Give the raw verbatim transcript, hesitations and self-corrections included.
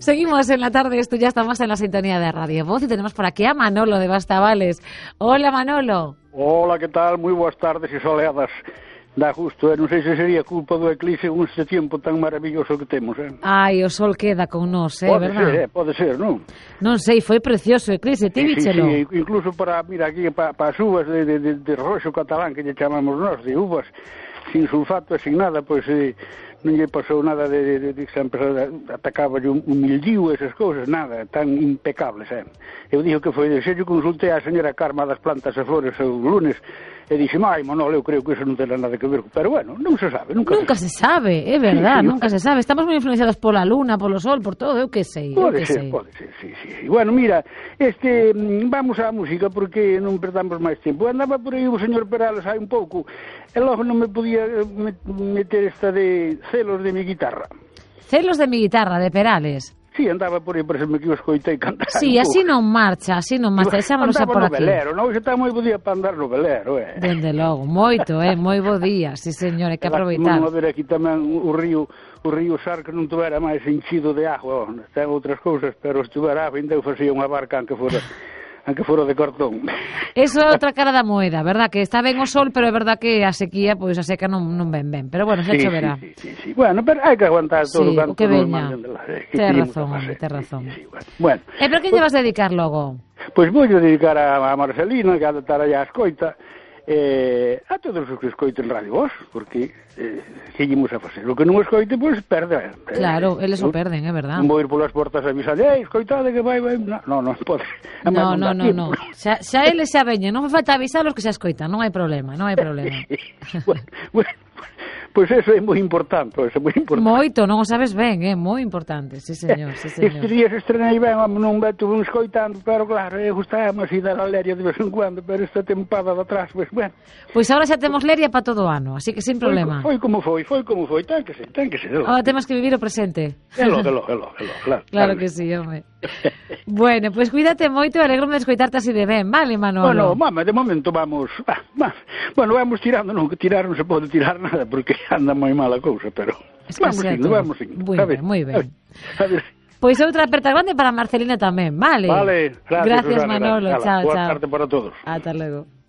Seguimos en la tarde, esto ya estamos en la sintonía de Radio Voz y tenemos por aquí a Manolo de Bastavales. Hola, Manolo. Hola, que tal? Moi boas tardes e soleadas. Dá gusto, eh? Non sei se sería culpa do eclipse con este tempo tan maravilloso que temos, eh? Ai, o sol queda con nós, eh, pode verdad? Ser, eh? Pode ser, non? Non sei, foi precioso o eclipse, ti Sí, víchelo? sí, incluso para, mira, aquí, para, para as uvas de, de, de, de roxo catalán, que lle chamamos nós, de uvas, sin sulfato e sin nada, pois eh, non lle pasou nada de, de, de, de sempre atacaba un, un mildío e esas cousas, nada, tan impecables, eh? Eu dixo que foi, se eu consultei a señora Carma das Plantas e Flores o lunes, e dixo, ai, Manolo, eu creo que eso non ten nada que ver, pero bueno, non se sabe, nunca, Nunca se sabe, é verdad, sí, sí, nunca se sabe. Estamos moi influenciados pola luna, polo sol, por todo, eu que sei. Pode eu que ser, sei. pode ser, sí, sí. Bueno, mira, este, vamos á música porque non perdamos máis tempo. Andaba por aí o señor Perales hai un pouco, e logo non me podía meter esta de celos de mi guitarra. Celos de mi guitarra, de Perales. Sí, andaba por aí, parece-me que o escoitei cantar. Sí, así non marcha, así non marcha, deixámonos a por aquí. Andaba no velero, non? Xe está moi bo día para andar no velero, eh. Dende logo, moito, eh, moi bo día, sí, señor, hai que aproveitar. Vamos a ver aquí tamén o río, o río Sar, que non tuvera máis enchido de agua, oh, ten outras cousas, pero se tuvera agua, ainda eu facía unha barca aunque fora... aunque fora de cartón. Eso é outra cara da moeda, verdad? Que está ben o sol, pero é verdad que a sequía, pois a seca non, non ven ben. Pero bueno, xa sí, choverá. Sí, sí, sí, sí. Bueno, pero hai que aguantar todo sí, o que veña. Eh, Tens razón, tens razón. Sí, sí, bueno. bueno. E pero que lle vas a dedicar logo? Pois vou dedicar a, a Marcelina, que ha de estar allá a escoita, eh, a todos os que escoiten Radio Voz, porque eh, que llemos a facer? O que non escoite, pois, perde. Eh, claro, eles o perden, é verdad. Non vou ir polas portas a avisar, ei, escoitade que vai, vai... No, no, non pode. No, no, no, no. Xa, xa eles xa veñen, non me falta avisarlos que xa escoitan, non hai problema, non hai problema. bueno, bueno, pois eso é moi importante, eso é moi importante. Moito, non o sabes ben, é moi importante, sí, señor, sí, señor. Estes días estrenei ben, non me tuve escoitando, pero claro, eu gustaba así dar a leria de vez en cuando, pero esta tempada de atrás, pois, bueno. Pois agora xa temos leria para todo o ano, así que sin problema. Foi, foi como foi, foi como foi, ten que ser, ten que ser. Ahora temos que vivir o presente. Elo, elo, elo, elo, claro. Claro que sí, home. Bueno, pois pues cuídate moito e alegro-me de escoitarte así de ben, vale, Manolo? Bueno, mama, de momento vamos, va, va. Bueno, vamos tirando, non, que tirar non se pode tirar nada, porque anda moi mala cousa, pero es vamos indo, vamos indo. Moi ben, moi ben. A ver. Pois outra aperta grande para Marcelina tamén, vale? Vale, gracias, gracias Susana, Manolo, gracias. chao, Boa chao. tarde para todos. Ata logo.